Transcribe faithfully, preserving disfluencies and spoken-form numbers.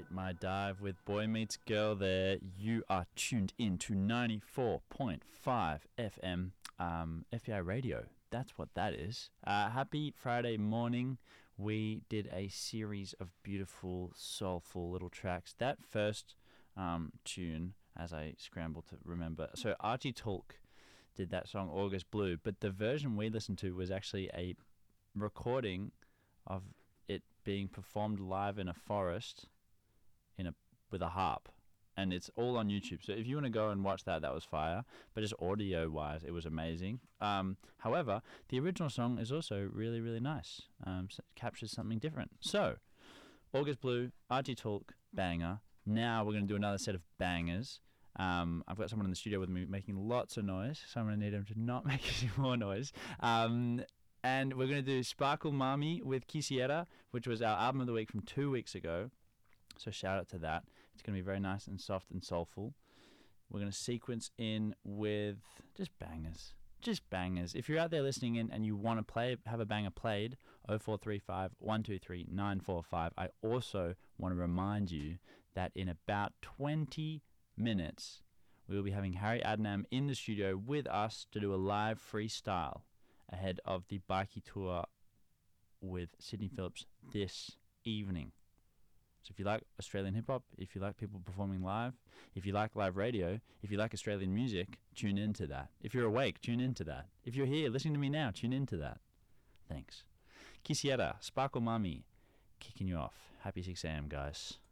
hit my dive with Boy Meets Girl there. You are tuned in to ninety-four point five F M, um, F B I Radio. That's what that is. Uh, happy Friday morning. We did a series of beautiful, soulful little tracks. That first um, tune, as I scramble to remember, so Archie Tulk did that song August Blue, but the version we listened to was actually a recording of it being performed live in a forest in a with a harp, and it's all on YouTube. So if you want to go and watch that, that was fire. But just audio wise, it was amazing. Um, however, the original song is also really, really nice. Um, so it captures something different. So August Blue, Archie Tulk, banger. Now we're going to do another set of bangers. Um, I've got someone in the studio with me making lots of noise, so I'm going to need him to not make any more noise. Um, and we're going to do Sparkle Mami with Quisiera, which was our album of the week from two weeks ago. So shout out to that. It's going to be very nice and soft and soulful. We're going to sequence in with just bangers. Just bangers. If you're out there listening in and you want to play, have a banger played, oh four three five, one two three, nine four five. I also want to remind you that in about twenty minutes, we will be having Harry Adnam in the studio with us to do a live freestyle ahead of the Bikey Tour with Sydney Phillips this evening. So if you like Australian hip-hop, if you like people performing live, if you like live radio, if you like Australian music, tune into that. If you're awake, tune into that. If you're here listening to me now, tune into that. Thanks. Quisiera, Sparkle Mami, kicking you off. Happy six a.m., guys.